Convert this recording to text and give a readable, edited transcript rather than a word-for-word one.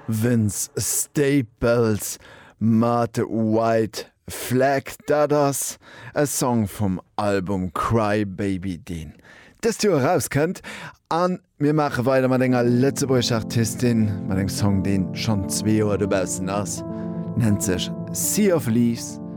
Vince Staples mat White Flag, dat ass e Song vom Album Cry Baby den. Das du herauskönnt an mir mache weiter mat enger Lützeburger Artistin mat eng Song den schon 2 Jahre dobausen ass, nennt sich Sea of Leaves